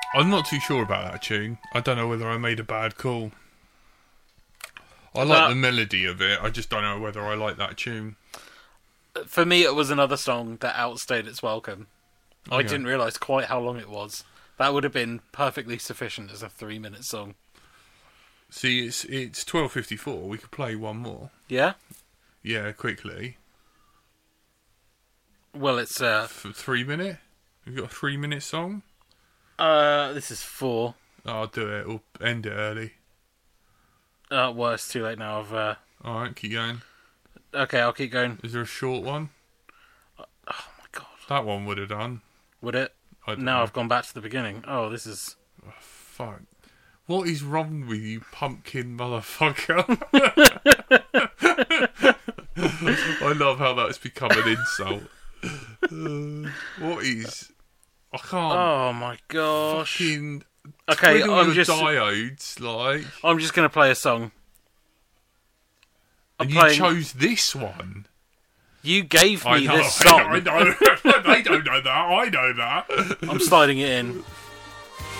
I'm not too sure about that tune. I don't know whether I made a bad call. I like the melody of it. I just don't know whether I like that tune. For me, it was another song that outstayed its welcome. Okay. I didn't realise quite how long it was. That would have been perfectly sufficient as a 3-minute song. See, it's 12:54. We could play one more. Yeah? Yeah, quickly. Well, it's... For 3 minute? We've got a 3-minute song? This is 4. I'll do it. We'll end it early. Well, it's too late now. Alright, keep going. Okay, I'll keep going. Is there a short one? Oh my god. That one would have done. Would it? I don't Now know. I've gone back to the beginning. Oh, this is... Oh, fuck. What is wrong with you, pumpkin motherfucker? I love how that's become an insult. What is... I can't... Oh my gosh. Fucking... Okay, twiddle I'm your just... diodes, like... I'm just going to play a song. And you chose this one. You gave me this I song. know. They don't know that. I know that. I'm sliding it in.